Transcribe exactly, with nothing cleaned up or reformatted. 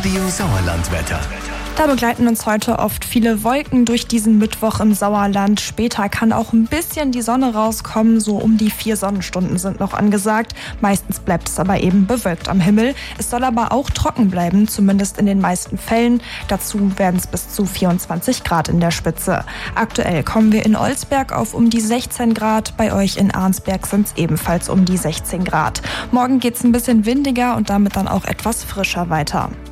Radio Sauerlandwetter. Da begleiten uns heute oft viele Wolken durch diesen Mittwoch im Sauerland. Später kann auch ein bisschen die Sonne rauskommen, so um die vier Sonnenstunden sind noch angesagt. Meistens bleibt es aber eben bewölkt am Himmel. Es soll aber auch trocken bleiben, zumindest in den meisten Fällen. Dazu werden es bis zu vierundzwanzig Grad in der Spitze. Aktuell kommen wir in Olsberg auf um die sechzehn Grad. Bei euch in Arnsberg sind es ebenfalls um die sechzehn Grad. Morgen geht es ein bisschen windiger und damit dann auch etwas frischer weiter.